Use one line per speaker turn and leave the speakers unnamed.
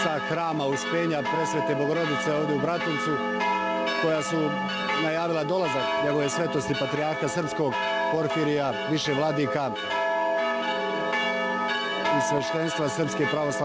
sa hrama Uspenja Presvete Bogorodice ovdje u Bratuncu, koja su najavila dolazak njegove svetosti patrijarha srpskog Porfirija, više vladika i sveštenstva Srpske pravoslavne